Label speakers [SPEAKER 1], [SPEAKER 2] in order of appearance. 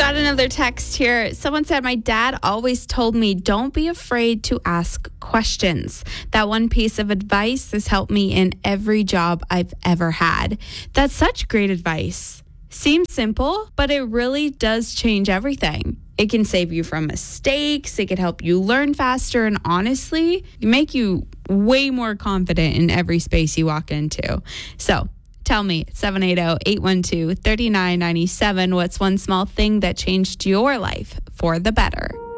[SPEAKER 1] Got another text here. Someone said, my dad always told me, don't be afraid to ask questions. That one piece of advice has helped me in every job I've ever had. That's such great advice. Seems simple, but it really does change everything. It can save you from mistakes. It can help you learn faster. And honestly, make you way more confident in every space you walk into. So tell me, 780-812-3997, what's one small thing that changed your life for the better?